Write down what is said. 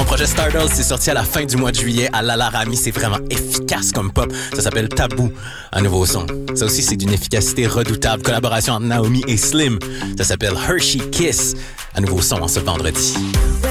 Son projet Stardust est sorti à la fin du mois de juillet à l'Alarami. C'est vraiment efficace comme pop. Ça s'appelle Tabou, un nouveau son. Ça aussi, c'est d'une efficacité redoutable. Collaboration entre Naomi et Slim. Ça s'appelle Hershey Kiss, un nouveau son en ce vendredi.